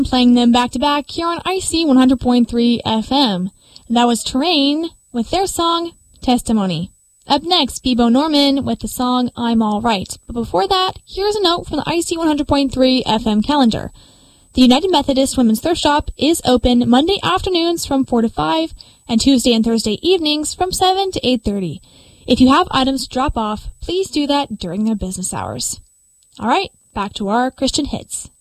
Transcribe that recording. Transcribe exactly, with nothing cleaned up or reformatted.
Playing them back to back here on I C one hundred point three F M. That was Terrain with their song Testimony. Up next, Bebo Norman with the song I'm All Right. But before that, here's a note from the I C one hundred point three F M calendar. The United Methodist Women's Thrift Shop is open Monday afternoons from four to five and Tuesday and Thursday evenings from seven to eight thirty. If you have items to drop off, please do that during their business hours. All right, back to our Christian hits.